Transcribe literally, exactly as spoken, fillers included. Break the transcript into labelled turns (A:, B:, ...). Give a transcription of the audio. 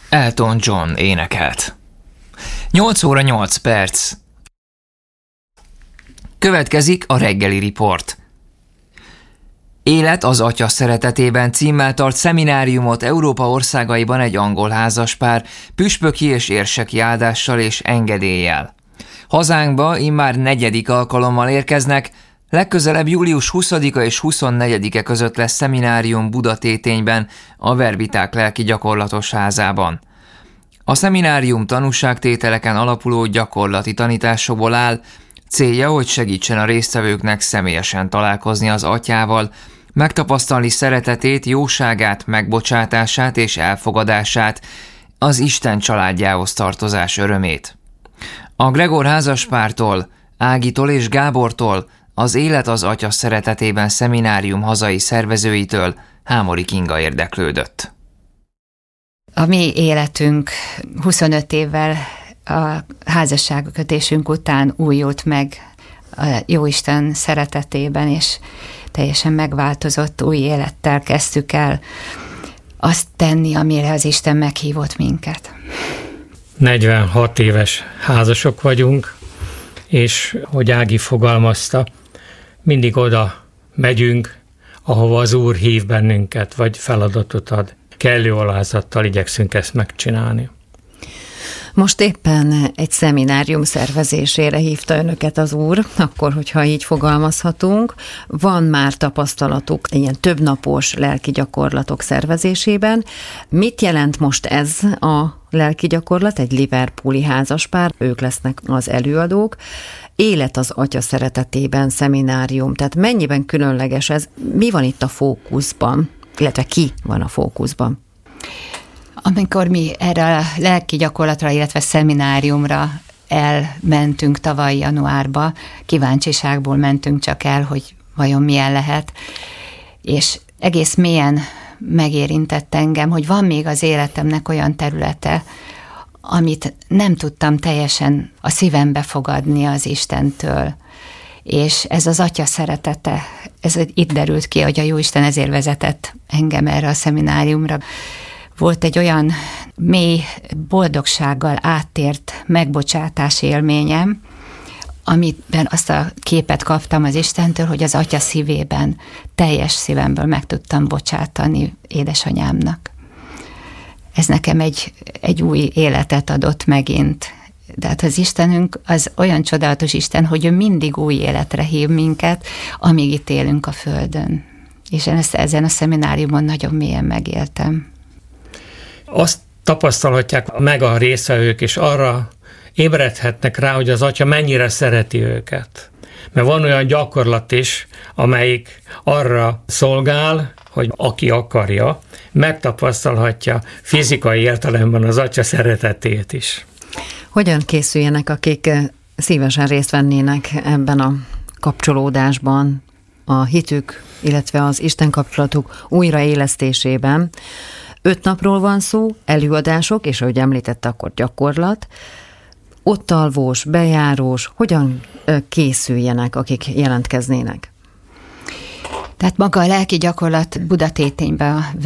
A: Elton John énekelt. nyolc óra nyolc perc. Következik a reggeli riport. Élet az Atya szeretetében címmel tart szemináriumot Európa országaiban egy angol házaspár püspöki és érseki áldással és engedéllyel. Hazánkba immár negyedik alkalommal érkeznek, legközelebb július huszadika és huszonnegyedike között lesz szeminárium Budatétényben, a Verbiták lelki gyakorlatos házában. A szeminárium tanúságtételeken alapuló gyakorlati tanításokból áll, célja, hogy segítsen a résztvevőknek személyesen találkozni az Atyával, megtapasztalni szeretetét, jóságát, megbocsátását és elfogadását, az Isten családjához tartozás örömét. A Gregor házaspártól, Ágitól és Gábortól, az Élet az Atya szeretetében szeminárium hazai szervezőitől Hámori Kinga érdeklődött.
B: A mi életünk huszonöt évvel a házasságkötésünk után újult meg a Jóisten szeretetében, és teljesen megváltozott új élettel kezdtük el azt tenni, amire az Isten meghívott minket.
C: negyvenhat éves házasok vagyunk, és hogy Ági fogalmazta, mindig oda megyünk, ahova az Úr hív bennünket, vagy feladatot ad. Kellő alázattal igyekszünk ezt megcsinálni.
D: Most éppen egy szeminárium szervezésére hívta önöket az Úr, akkor, hogyha így fogalmazhatunk. Van már tapasztalatuk ilyen többnapos lelki gyakorlatok szervezésében. Mit jelent most ez a lelki gyakorlat? Egy liverpooli házaspár, ők lesznek az előadók. Élet az Atya szeretetében szeminárium, tehát mennyiben különleges ez? Mi van itt a fókuszban? Illetve ki van a fókuszban?
B: Amikor mi erre a lelki gyakorlatra, illetve szemináriumra elmentünk tavaly januárba, kíváncsiságból mentünk csak el, hogy vajon milyen lehet, és egész mélyen megérintett engem, hogy van még az életemnek olyan területe, amit nem tudtam teljesen a szívembe fogadni az Istentől. És ez az Atya szeretete, ez itt derült ki, hogy a Jóisten ezért vezetett engem erre a szemináriumra. Volt egy olyan mély boldogsággal áttért megbocsátás élményem, amiben azt a képet kaptam az Istentől, hogy az Atya szívében, teljes szívemből meg tudtam bocsátani édesanyámnak. Ez nekem egy, egy új életet adott megint. De hát az Istenünk az olyan csodálatos Isten, hogy ő mindig új életre hív minket, amíg itt élünk a Földön. És én ezt ezen a szemináriumon nagyon mélyen megéltem.
C: Azt tapasztalhatják meg a résztvevők, és arra ébredhetnek rá, hogy az Atya mennyire szereti őket. Mert van olyan gyakorlat is, amelyik arra szolgál, hogy aki akarja, megtapasztalhatja fizikai értelemben az Atya szeretetét is.
D: Hogyan készüljenek, akik szívesen részt vennének ebben a kapcsolódásban, a hitük, illetve az Isten kapcsolatuk újraélesztésében? Öt napról van szó, előadások, és ahogy említette, akkor gyakorlat. Ott alvós, bejárós, hogyan készüljenek, akik jelentkeznének?
B: Tehát maga a lelki gyakorlat Budatétényben, a